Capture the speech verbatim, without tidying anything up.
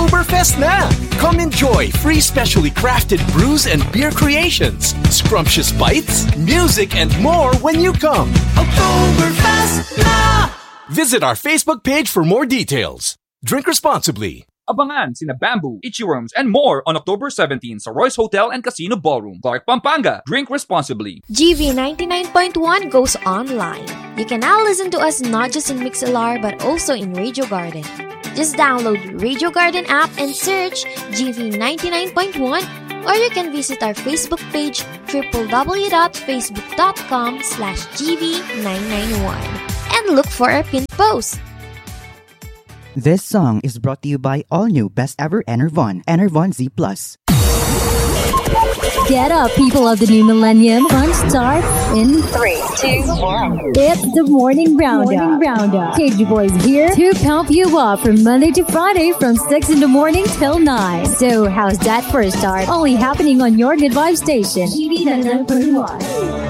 Oktoberfest na! Come enjoy free specially crafted brews and beer creations, scrumptious bites, music, and more when you come. Oktoberfest na! Visit our Facebook page for more details. Drink responsibly. Abangan sina Bamboo, Ichiworms, and more on October seventeenth sa Royce Hotel and Casino Ballroom, Clark, Pampanga. Drink responsibly. G V ninety-nine point one goes online. You can now listen to us not just in Mixlr but also in Radio Garden. Just download Radio Garden app and search G V ninety-nine point one, or you can visit our Facebook page w w w dot facebook dot com slash G V nine nine one and look for our pinned post. This song is brought to you by all new Best Ever Enervon, Enervon Z Plus. Get up, people of the new millennium. Fun starts in three, two, one. It's the Morning Roundup. Morning Roundup. K G Boys here to pump you up from Monday to Friday from six in the morning till nine. So how's that for a start? Only happening on your Good Vibe station. G V ninety-nine point one.